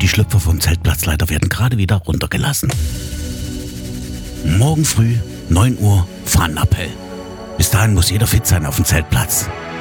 die Schlüpfer vom Zeltplatzleiter werden gerade wieder runtergelassen. Morgen früh, 9 Uhr, Fahnenappell. Bis dahin muss jeder fit sein auf dem Zeltplatz.